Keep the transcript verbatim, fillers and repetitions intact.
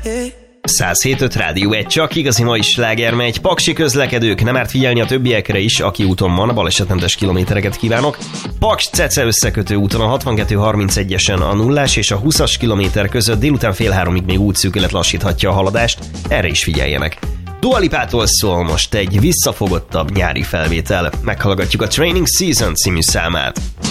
száz hét öt Rádió egy, csak igazi mai sláger megy. Paksi közlekedők, nem árt figyelni a többiekre is, aki úton van, balesetmentes kilométereket kívánok. Paks-Cece összekötő úton a hatvankettő harmincegyesen a nullás és a húszas kilométer között délután fél háromig még útszűkület lassíthatja a haladást, erre is figyeljenek. Dua Lipától szól most egy visszafogottabb nyári felvétel. Meghallgatjuk a Training Season című számát.